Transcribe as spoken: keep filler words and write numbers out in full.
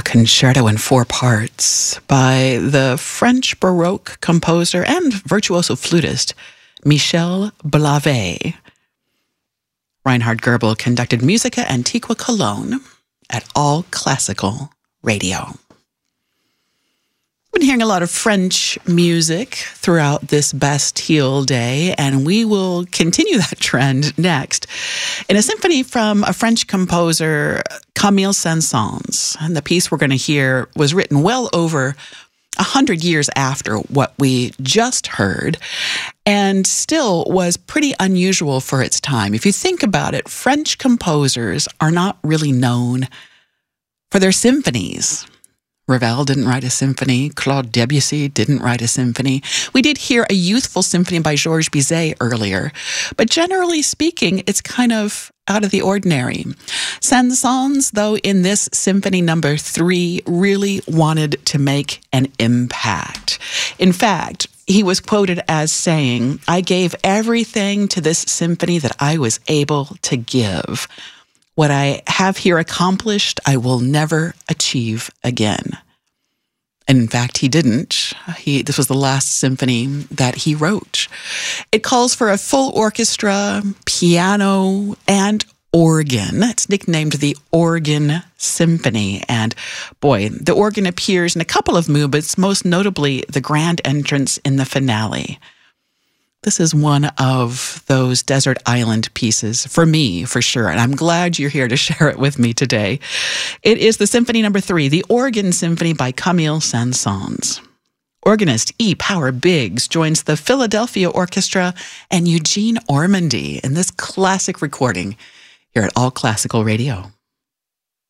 Concerto in Four Parts by the French Baroque composer and virtuoso flutist Michel Blavet. Reinhard Goebel conducted Musica Antiqua Cologne at All Classical Radio. We've been hearing a lot of French music throughout this Bastille Day, and we will continue that trend next in a symphony from a French composer, Camille Saint-Saëns. And the piece we're going to hear was written well over a hundred years after what we just heard, and still was pretty unusual for its time. If you think about it, French composers are not really known for their symphonies. Ravel didn't write a symphony. Claude Debussy didn't write a symphony. We did hear a youthful symphony by Georges Bizet earlier, but generally speaking, it's kind of out of the ordinary. Saint-Saëns, though, in this symphony number three, really wanted to make an impact. In fact, he was quoted as saying, "I gave everything to this symphony that I was able to give. What I have here accomplished, I will never achieve again." And in fact, he didn't. He, this was the last symphony that he wrote. It calls for a full orchestra, piano, and organ. It's nicknamed the Organ Symphony. And boy, the organ appears in a couple of movements, most notably the grand entrance in the finale. This is one of those desert island pieces for me, for sure, and I'm glad you're here to share it with me today. It is the Symphony Number Three, the Organ Symphony by Camille Saint-Saëns. Organist E. Power Biggs joins the Philadelphia Orchestra and Eugene Ormandy in this classic recording here at All Classical Radio.